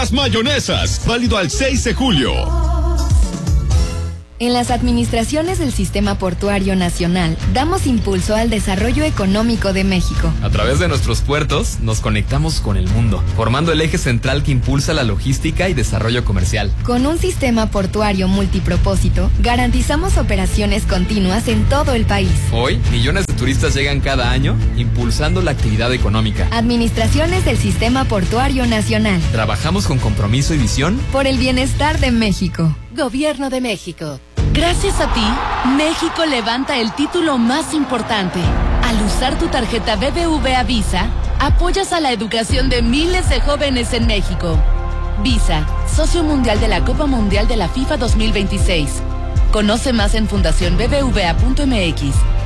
Las mayonesas, válido al 6 de julio. En las administraciones del Sistema Portuario Nacional, damos impulso al desarrollo económico de México. A través de nuestros puertos, nos conectamos con el mundo, formando el eje central que impulsa la logística y desarrollo comercial. Con un sistema portuario multipropósito, garantizamos operaciones continuas en todo el país. Hoy, millones de turistas llegan cada año, impulsando la actividad económica. Administraciones del Sistema Portuario Nacional. Trabajamos con compromiso y visión por el bienestar de México. Gobierno de México. Gracias a ti, México levanta el título más importante. Al usar tu tarjeta BBVA Visa, apoyas a la educación de miles de jóvenes en México. Visa, socio mundial de la Copa Mundial de la FIFA 2026. Conoce más en fundacionbbva.mx.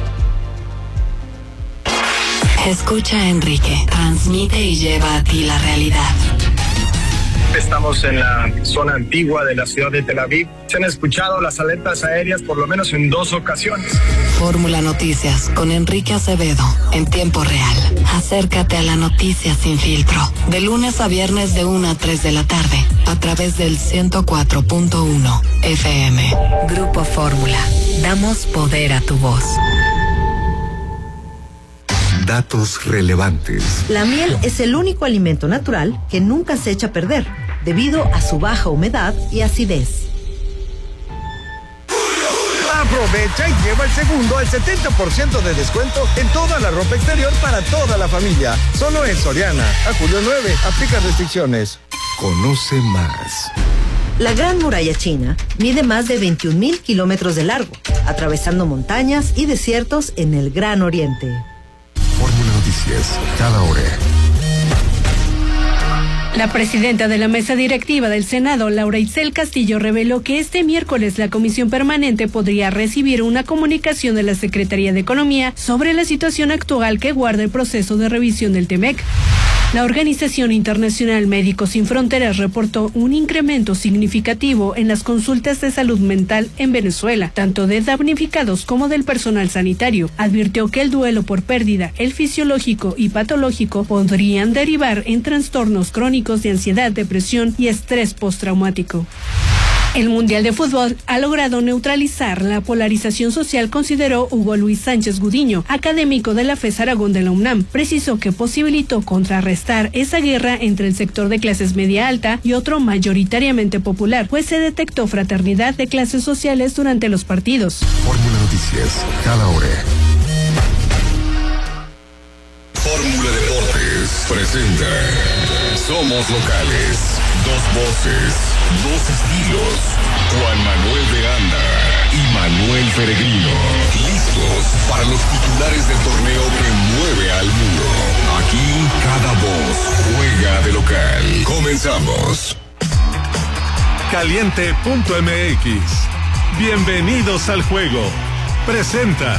Escucha a Enrique, transmite y lleva a ti la realidad. Estamos en la zona antigua de la ciudad de Tel Aviv. Se han escuchado las alertas aéreas por lo menos en 2 ocasiones. Fórmula Noticias con Enrique Acevedo, en tiempo real. Acércate a la noticia sin filtro. De lunes a viernes de 1 a 3 de la tarde, a través del 104.1 FM. Grupo Fórmula. Damos poder a tu voz. Datos relevantes. La miel es el único alimento natural que nunca se echa a perder, debido a su baja humedad y acidez. Aprovecha y lleva el segundo al 70% de descuento en toda la ropa exterior para toda la familia. Solo en Soriana. A julio 9. Aplica restricciones. Conoce más. La Gran Muralla China mide más de 21,000 kilómetros de largo, atravesando montañas y desiertos en el Gran Oriente. Fórmula Noticias, cada hora. La presidenta de la mesa directiva del Senado, Laura Itzel Castillo, reveló que este miércoles la Comisión Permanente podría recibir una comunicación de la Secretaría de Economía sobre la situación actual que guarda el proceso de revisión del TEMEC. La Organización Internacional Médicos Sin Fronteras reportó un incremento significativo en las consultas de salud mental en Venezuela, tanto de damnificados como del personal sanitario. Advirtió que el duelo por pérdida, el fisiológico y patológico, podrían derivar en trastornos crónicos de ansiedad, depresión y estrés postraumático. El Mundial de Fútbol ha logrado neutralizar la polarización social, consideró Hugo Luis Sánchez Gudiño, académico de la FES Aragón de la UNAM. Precisó que posibilitó contrarrestar esa guerra entre el sector de clases media alta y otro mayoritariamente popular, pues se detectó fraternidad de clases sociales durante los partidos. Fórmula Noticias, cada hora. Fórmula Deportes presenta Somos Locales. 2 voces, 2 estilos. Juan Manuel de Anda y Manuel Peregrino. Listos para los titulares del torneo que mueve al mundo. Aquí cada voz juega de local. Comenzamos. Caliente.mx. Bienvenidos al juego. Presenta.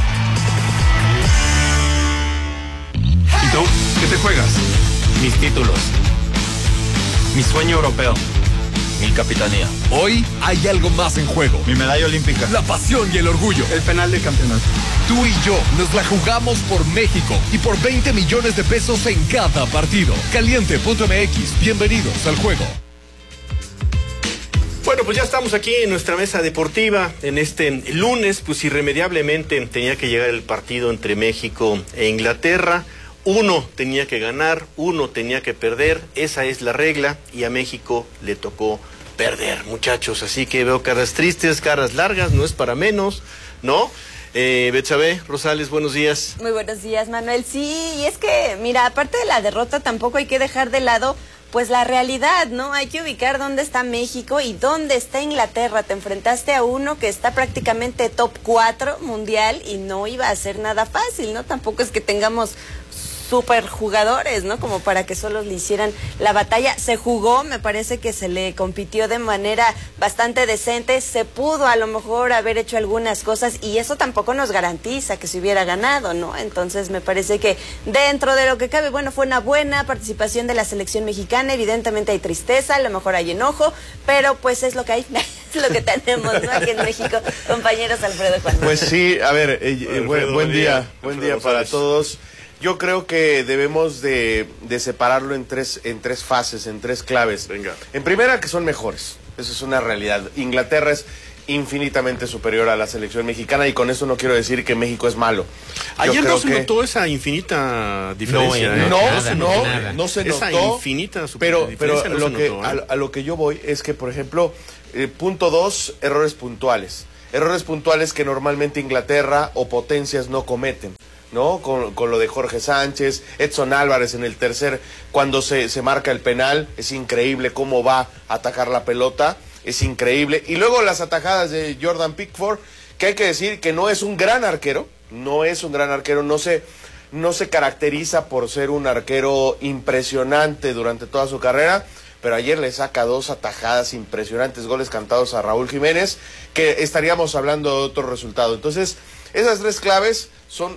¿Y tú? ¿Qué te juegas? Mis títulos. Mi sueño europeo. Mi capitanía. Hoy hay algo más en juego. Mi medalla olímpica. La pasión y el orgullo. El penal de campeonato. Tú y yo nos la jugamos por México y por 20 millones de pesos en cada partido. Caliente.mx. Bienvenidos al juego. Bueno, pues ya estamos aquí en nuestra mesa deportiva. En este lunes, pues irremediablemente tenía que llegar el partido entre México e Inglaterra. Uno tenía que ganar, uno tenía que perder, esa es la regla, y a México le tocó perder, muchachos. Así que veo caras tristes, caras largas, no es para menos, ¿no? Betsabe Rosales, buenos días. Muy buenos días, Manuel. Sí, y es que, mira, aparte de la derrota, tampoco hay que dejar de lado pues la realidad, ¿no? Hay que ubicar dónde está México y dónde está Inglaterra. Te enfrentaste a uno que está prácticamente top 4 mundial y no iba a ser nada fácil, ¿no? Tampoco es que tengamos super jugadores, ¿no? Como para que solo le hicieran la batalla. Se jugó, me parece que se le compitió de manera bastante decente, se pudo a lo mejor haber hecho algunas cosas y eso tampoco nos garantiza que se hubiera ganado, ¿no? Entonces me parece que dentro de lo que cabe, bueno, fue una buena participación de la selección mexicana. Evidentemente hay tristeza, a lo mejor hay enojo, pero pues es lo que hay, es lo que tenemos, ¿no? Aquí en México, compañeros. Alfredo, Juan. Pues sí, a ver, buen día para todos. Yo creo que debemos de separarlo en tres fases, en tres claves. Venga. En primera, que son mejores. Eso es una realidad. Inglaterra es infinitamente superior a la selección mexicana y con eso no quiero decir que México es malo. Ayer no se notó esa infinita diferencia. No se notó. Esa infinita diferencia pero no lo se que, notó, a lo que yo voy es que, por ejemplo, punto 2, errores puntuales. Errores puntuales que normalmente Inglaterra o potencias no cometen, ¿no? Con lo de Jorge Sánchez, Edson Álvarez en el tercer, cuando se marca el penal, es increíble cómo va a atacar la pelota, es increíble. Y luego las atajadas de Jordan Pickford, que hay que decir que no es un gran arquero, no se caracteriza por ser un arquero impresionante durante toda su carrera, pero ayer le saca 2 atajadas impresionantes, goles cantados a Raúl Jiménez, que estaríamos hablando de otro resultado. Entonces, esas 3 claves son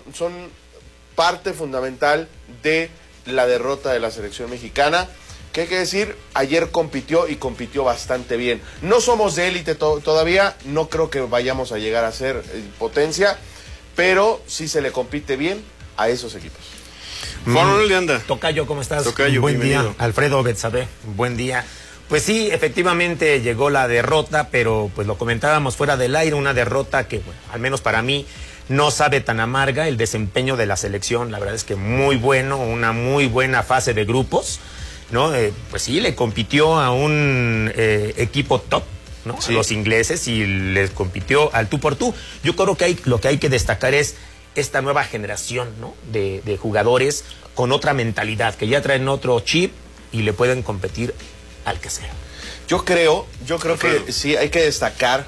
parte fundamental de la derrota de la selección mexicana, que hay que decir, ayer compitió y compitió bastante bien. No somos de élite todavía, no creo que vayamos a llegar a ser potencia, pero sí se le compite bien a esos equipos. Juan Manuel de Anda. Tocayo, ¿cómo estás? Tocayo, buen bienvenido. día. Alfredo Betsabe, buen día. Pues sí, efectivamente llegó la derrota, pero pues lo comentábamos fuera del aire, una derrota que, bueno, al menos para mí, no sabe tan amarga. El desempeño de la selección, la verdad es que muy bueno, una muy buena fase de grupos, ¿no? Pues sí, le compitió a un equipo top, ¿no? Sí. A los ingleses, y les compitió al tú por tú. Yo creo que lo que hay que destacar es esta nueva generación, ¿no? de jugadores con otra mentalidad, que ya traen otro chip y le pueden competir al que sea. Yo creo que sí hay que destacar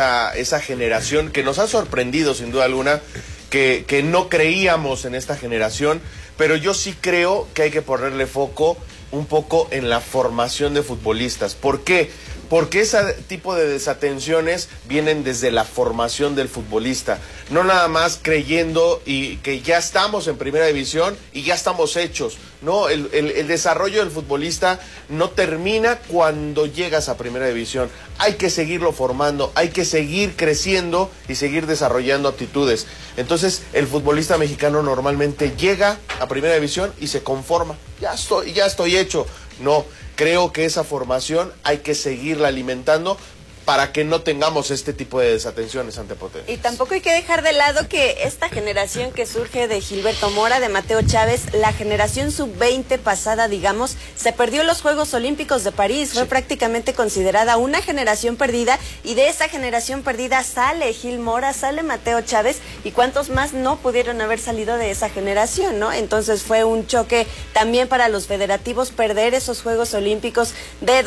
esa generación que nos ha sorprendido sin duda alguna, que no creíamos en esta generación, pero yo sí creo que hay que ponerle foco un poco en la formación de futbolistas. ¿Por qué? Porque ese tipo de desatenciones vienen desde la formación del futbolista, no nada más creyendo y que ya estamos en primera división y ya estamos hechos. No, el desarrollo del futbolista no termina cuando llegas a primera división. Hay que seguirlo formando, hay que seguir creciendo y seguir desarrollando aptitudes. Entonces, el futbolista mexicano normalmente llega a primera división y se conforma. Ya estoy hecho. No, creo que esa formación hay que seguirla alimentando para que no tengamos este tipo de desatenciones ante potencias. Y tampoco hay que dejar de lado que esta generación que surge de Gilberto Mora, de Mateo Chávez, la generación sub-20 pasada, digamos, se perdió los Juegos Olímpicos de París, fue prácticamente considerada una generación perdida, y de esa generación perdida sale Gil Mora, sale Mateo Chávez, y cuántos más no pudieron haber salido de esa generación, ¿no? Entonces fue un choque también para los federativos perder esos Juegos Olímpicos de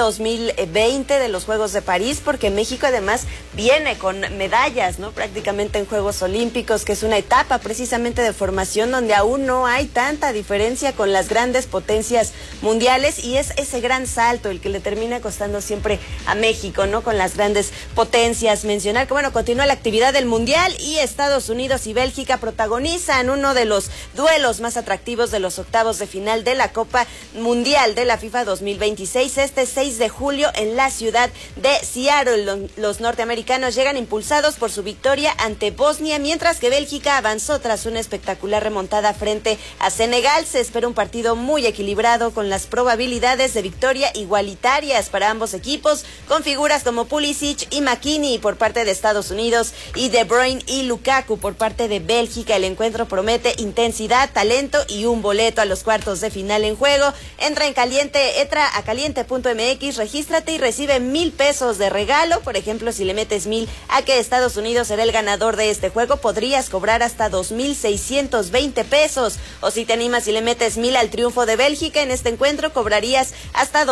2020, de los Juegos de París, porque México además viene con medallas, ¿no? Prácticamente en Juegos Olímpicos, que es una etapa precisamente de formación donde aún no hay tanta diferencia con las grandes potencias mundiales, y es ese gran salto el que le termina costando siempre a México, ¿no? Con las grandes potencias. Mencionar que, bueno, continúa la actividad del Mundial y Estados Unidos y Bélgica protagonizan uno de los duelos más atractivos de los octavos de final de la Copa Mundial de la FIFA 2026, este 6 de julio en la ciudad de Seattle. Los norteamericanos llegan impulsados por su victoria ante Bosnia, mientras que Bélgica avanzó tras una espectacular remontada frente a Senegal. Se espera un partido muy equilibrado, con las probabilidades de victoria igualitarias para ambos equipos, con figuras como Pulisic y McKennie por parte de Estados Unidos y De Bruyne y Lukaku por parte de Bélgica. El encuentro promete intensidad, talento y un boleto a los cuartos de final en juego. Entra a caliente.mx, regístrate y recibe $1,000 de regalo. Por ejemplo, si le metes 1,000 a que Estados Unidos será el ganador de este juego, podrías cobrar hasta $2,620. O si te animas y le metes 1,000 al triunfo de Bélgica en este encuentro, cobrarías hasta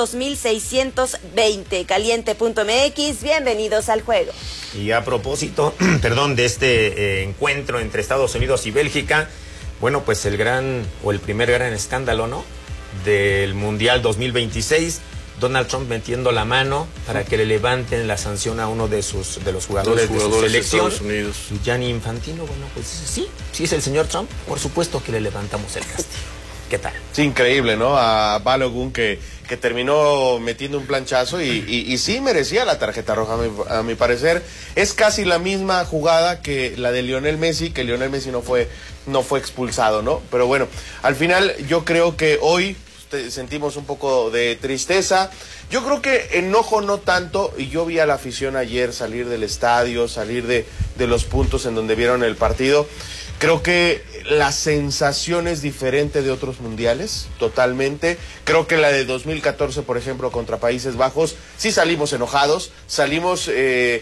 $2,620. Caliente.mx, bienvenidos al juego. Y a propósito, de este encuentro entre Estados Unidos y Bélgica, bueno, pues el primer gran escándalo, ¿no?, del Mundial 2026, Donald Trump metiendo la mano para que le levanten la sanción a uno de los jugadores de su selección. Y Gianni Infantino, bueno, pues sí es el señor Trump, por supuesto que le levantamos el castigo. ¿Qué tal? Sí, increíble, ¿no? A Balogun que terminó metiendo un planchazo y sí merecía la tarjeta roja, a mi parecer. Es casi la misma jugada que la de Lionel Messi, que Lionel Messi no fue no fue expulsado, ¿no? Pero bueno, al final yo creo que hoy sentimos un poco de tristeza. Yo creo que enojo no tanto, y yo vi a la afición ayer salir del estadio, salir de los puntos en donde vieron el partido. Creo que la sensación es diferente de otros mundiales, totalmente. Creo que la de 2014, por ejemplo, contra Países Bajos, sí salimos enojados, salimos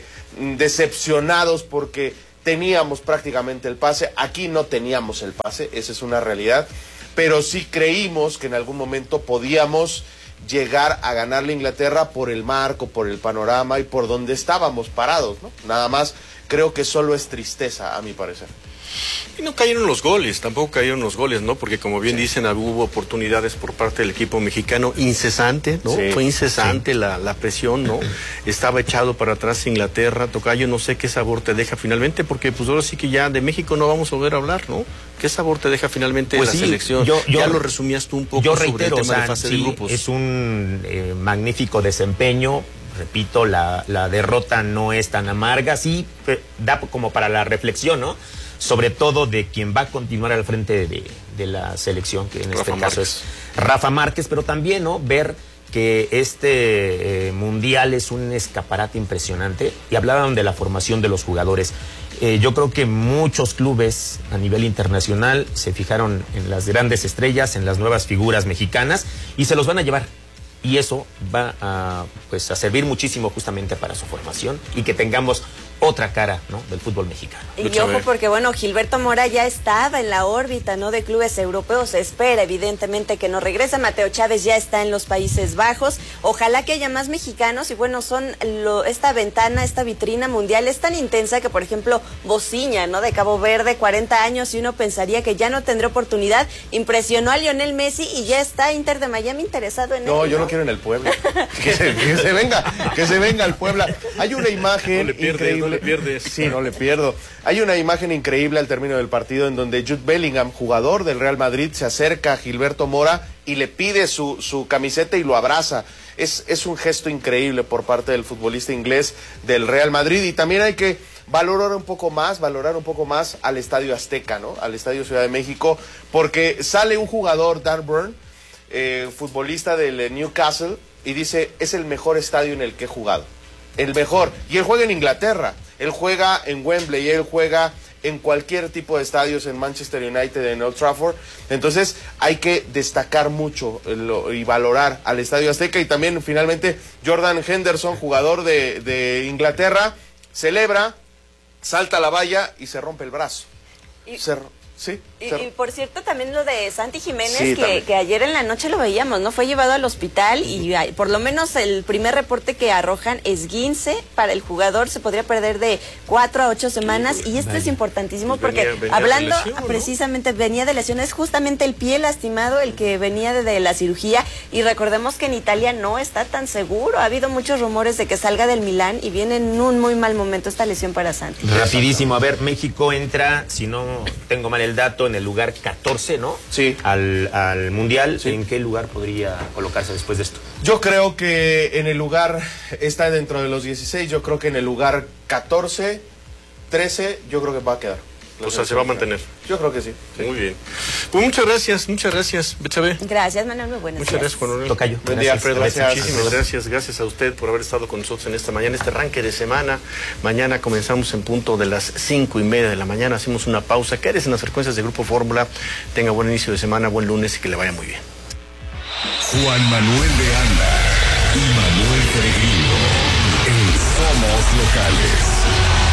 decepcionados porque teníamos prácticamente el pase. Aquí no teníamos el pase, esa es una realidad. Pero sí creímos que en algún momento podíamos llegar a ganarle a Inglaterra por el marco, por el panorama y por donde estábamos parados, ¿no? Nada más, creo que solo es tristeza, a mi parecer. Y no cayeron los goles, tampoco cayeron los goles, ¿no? Porque como bien dicen, hubo oportunidades por parte del equipo mexicano incesante, ¿no? Sí, fue incesante la presión, ¿no? Estaba echado para atrás Inglaterra. Tocayo, no sé qué sabor te deja finalmente, porque pues ahora sí que ya de México no vamos a volver a hablar, ¿no? ¿Qué sabor te deja finalmente la selección? Ya lo resumías tú un poco sobre el tema de fase de grupos. Es un magnífico desempeño. Repito, la derrota no es tan amarga, sí da como para la reflexión, ¿no? Sobre todo de quien va a continuar al frente de la selección, que en este caso es Rafa Márquez, pero también, ¿no? Ver que este mundial es un escaparate impresionante, y hablaban de la formación de los jugadores. Yo creo que muchos clubes a nivel internacional se fijaron en las grandes estrellas, en las nuevas figuras mexicanas, y se los van a llevar. Y eso va a servir muchísimo justamente para su formación y que tengamos otra cara, ¿no?, del fútbol mexicano. Y ojo, porque bueno, Gilberto Mora ya estaba en la órbita, ¿no?, de clubes europeos. Se espera evidentemente que no regrese. Mateo Chávez ya está en los Países Bajos. Ojalá que haya más mexicanos. Y bueno, esta ventana, esta vitrina mundial es tan intensa que, por ejemplo, Bociña, ¿no?, de Cabo Verde, 40 años, y uno pensaría que ya no tendrá oportunidad. Impresionó a Lionel Messi y ya está Inter de Miami interesado en él. No, yo no quiero en el Puebla. que se venga al Puebla. Hay una imagen increíble. No le pierdes. Sí, no le pierdo. Hay una imagen increíble al término del partido en donde Jude Bellingham, jugador del Real Madrid, se acerca a Gilberto Mora y le pide su camiseta y lo abraza. Es un gesto increíble por parte del futbolista inglés del Real Madrid, y también hay que valorar un poco más al Estadio Azteca, ¿no? Al Estadio Ciudad de México, porque sale un jugador, Dan Burn, futbolista del Newcastle, y dice, es el mejor estadio en el que he jugado. El mejor. Y él juega en Inglaterra, él juega en Wembley, él juega en cualquier tipo de estadios, en Manchester United, en Old Trafford. Entonces hay que destacar mucho y valorar al Estadio Azteca. Y también finalmente Jordan Henderson, jugador de Inglaterra, celebra, salta a la valla y se rompe el brazo. Sí. Y por cierto, también lo de Santi Jiménez, sí, que ayer en la noche lo veíamos, ¿no? Fue llevado al hospital y por lo menos el primer reporte que arrojan es esguince para el jugador. Se podría perder de 4 a 8 semanas, y esto es importantísimo porque venía hablando de lesión, ¿no? Precisamente venía de lesión, es justamente el pie lastimado el que venía de la cirugía, y recordemos que en Italia no está tan seguro. Ha habido muchos rumores de que salga del Milán y viene en un muy mal momento esta lesión para Santi. Rapidísimo, a ver, México entra, si no tengo mal el dato, en el lugar 14, ¿no? Sí. Al Mundial. Sí. ¿En qué lugar podría colocarse después de esto? Yo creo que en el lugar, está dentro de los 16, yo creo que en el lugar 14, 13, yo creo que va a quedar. O sea, se va a mantener. Yo creo que sí. Muy bien. Pues muchas gracias, Betsabe. Gracias, Manuel, muy buenas. Muchas gracias, Juan Manuel. Tocayo. Buen día, Alfredo. Muchísimas gracias a usted por haber estado con nosotros en esta mañana, este arranque de semana. Mañana comenzamos en punto de las 5:30 de la mañana, hacemos una pausa. Quédese en las frecuencias de Grupo Fórmula. Tenga buen inicio de semana, buen lunes y que le vaya muy bien. Juan Manuel de Anda y Manuel Peregrino en Somos Locales.